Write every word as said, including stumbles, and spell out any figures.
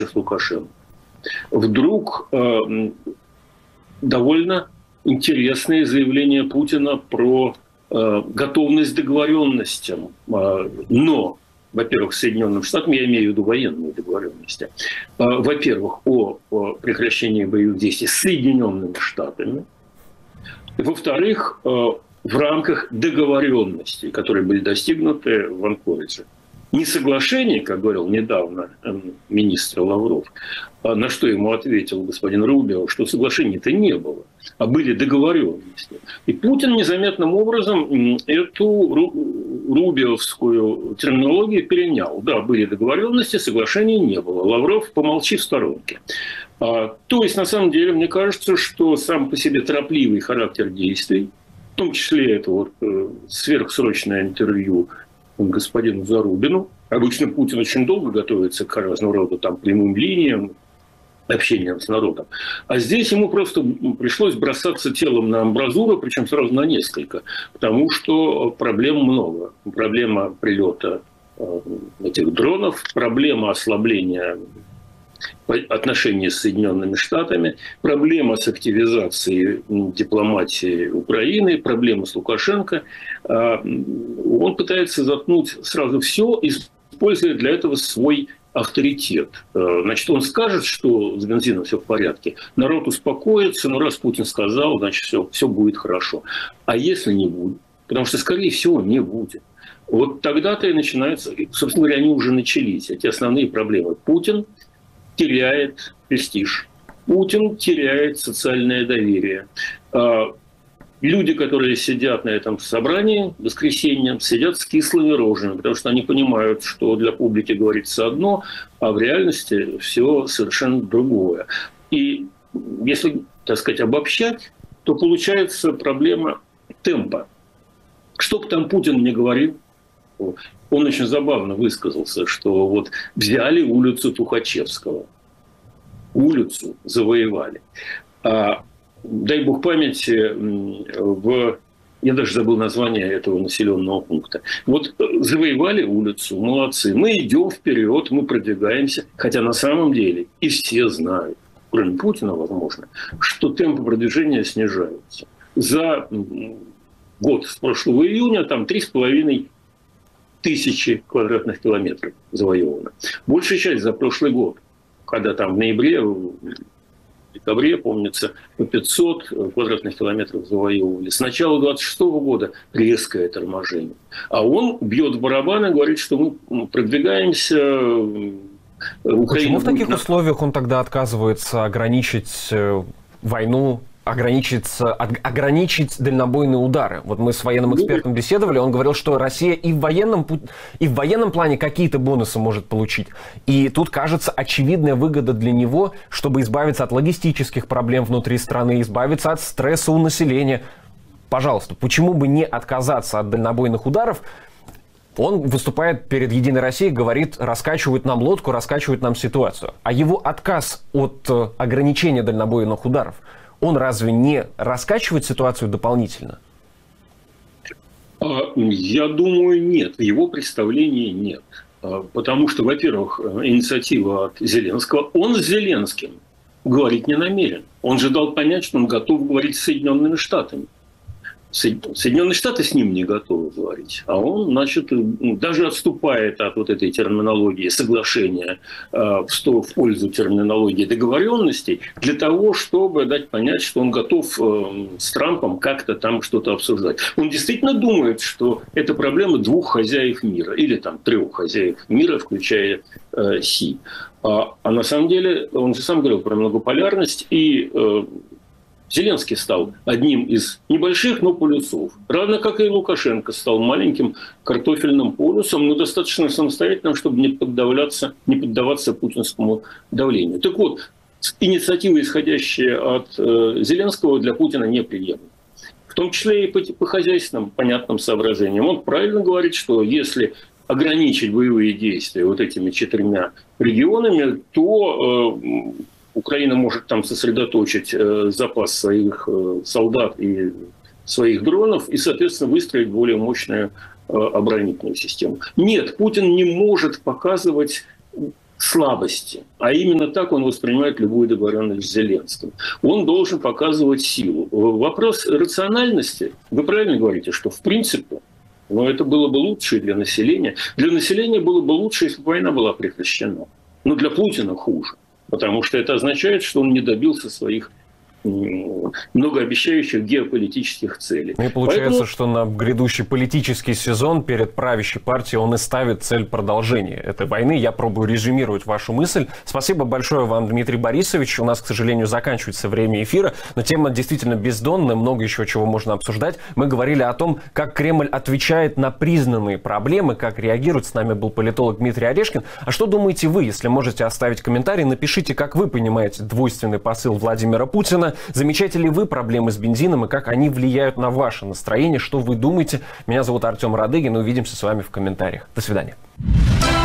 с Лукашенко. Вдруг э, довольно интересные заявления Путина про э, готовность к договоренностям. Э, но, во-первых, с Соединенными Штатами, я имею в виду военные договоренности, э, во-первых, о, о прекращении боевых действий с Соединенными Штатами, во-вторых, э, в рамках договоренностей, которые были достигнуты в Анкоридже. Не соглашение, как говорил недавно министр Лавров, на что ему ответил господин Рубио, что соглашений-то не было, а были договоренности. И Путин незаметным образом эту рубиовскую терминологию перенял. Да, были договоренности, соглашений не было. Лавров, помолчи в сторонке. То есть, на самом деле, мне кажется, что сам по себе торопливый характер действий, в том числе это вот сверхсрочное интервью господину Зарубину. Обычно Путин очень долго готовится к разного рода там прямым линиям, общением с народом. А здесь ему просто пришлось бросаться телом на амбразуру, причем сразу на несколько, потому что проблем много. Проблема прилета этих дронов, проблема ослабления отношений с Соединенными Штатами, проблема с активизацией дипломатии Украины, проблема с Лукашенко. Он пытается заткнуть сразу все, используя для этого свой авторитет. Значит, он скажет, что с бензином все в порядке, народ успокоится, но раз Путин сказал, значит, все, все будет хорошо. А если не будет? Потому что, скорее всего, не будет. Вот тогда-то и начинаются, собственно говоря, они уже начались, эти основные проблемы. Путин теряет престиж. Путин теряет социальное доверие. Люди, которые сидят на этом собрании в воскресенье, сидят с кислыми рожами, потому что они понимают, что для публики говорится одно, а в реальности все совершенно другое. И если, так сказать, обобщать, то получается проблема темпа. Что бы там Путин ни говорил, он очень забавно высказался, что вот взяли улицу Тухачевского. Улицу завоевали. А, дай бог памяти, в... я даже забыл название этого населенного пункта. Вот завоевали улицу, молодцы. Мы идем вперед, мы продвигаемся. Хотя на самом деле и все знают, кроме Путина, возможно, что темпы продвижения снижаются. За год с прошлого июня там три с половиной тысячи квадратных километров завоевано. Большая часть за прошлый год, когда там в ноябре, в декабре, помнится, по пятьсот квадратных километров завоевывали. С начала двадцать шестого года резкое торможение. А он бьет в барабан и говорит, что мы продвигаемся. Украина. Почему в таких на... условиях он тогда отказывается ограничить войну, ограничить, ограничить дальнобойные удары? Вот мы с военным экспертом беседовали, он говорил, что Россия и в военном, и в военном плане какие-то бонусы может получить. И тут, кажется, очевидная выгода для него, чтобы избавиться от логистических проблем внутри страны, избавиться от стресса у населения. Пожалуйста, почему бы не отказаться от дальнобойных ударов? Он выступает перед «Единой Россией», говорит, раскачивают нам лодку, раскачивают нам ситуацию. А его отказ от ограничения дальнобойных ударов, он разве не раскачивает ситуацию дополнительно? Я думаю, нет. В его представлении нет. Потому что, во-первых, инициатива от Зеленского. Он с Зеленским говорить не намерен. Он же дал понять, что он готов говорить с Соединенными Штатами. Соединенные Штаты с ним не готовы говорить, а он, значит, даже отступает от вот этой терминологии соглашения в пользу терминологии договоренностей для того, чтобы дать понять, что он готов с Трампом как-то там что-то обсуждать. Он действительно думает, что это проблема двух хозяев мира или там трех хозяев мира, включая Си. А, а на самом деле он же сам говорил про многополярность, и Зеленский стал одним из небольших, но полюсов. Равно как и Лукашенко стал маленьким картофельным полюсом, но достаточно самостоятельным, чтобы не поддаваться, не поддаваться путинскому давлению. Так вот, инициатива, исходящая от э, Зеленского, для Путина неприемлема. В том числе и по, по хозяйственным, понятным соображениям. Он правильно говорит, что если ограничить боевые действия вот этими четырьмя регионами, то э, Украина может там сосредоточить э, запас своих э, солдат и своих дронов и, соответственно, выстроить более мощную э, оборонительную систему. Нет, Путин не может показывать слабости, а именно так он воспринимает любую договоренность с Зеленским. Он должен показывать силу. Вопрос рациональности, вы правильно говорите, что в принципе, но это было бы лучше для населения. Для населения было бы лучше, если бы война была прекращена. Но для Путина хуже, потому что это означает, что он не добился своих многообещающих геополитических целей. Ну и получается, Поэтому... что на грядущий политический сезон перед правящей партией он и ставит цель продолжения этой войны. Я пробую резюмировать вашу мысль. Спасибо большое вам, Дмитрий Борисович. У нас, к сожалению, заканчивается время эфира, но тема действительно бездонная, много еще чего можно обсуждать. Мы говорили о том, как Кремль отвечает на признанные проблемы, как реагирует. С нами был политолог Дмитрий Орешкин. А что думаете вы? Если можете оставить комментарий, напишите, как вы понимаете двойственный посыл Владимира Путина. Замечаете ли вы проблемы с бензином и как они влияют на ваше настроение? Что вы думаете? Меня зовут Артем Радыгин. Увидимся с вами в комментариях. До свидания.